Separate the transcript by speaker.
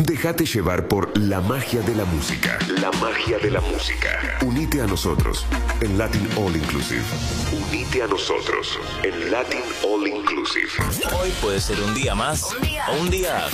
Speaker 1: Déjate llevar por la magia de la música. La magia de la música. Unite a nosotros en Latin All Inclusive. Unite a nosotros en Latin All Inclusive.
Speaker 2: Hoy puede ser un día más o un día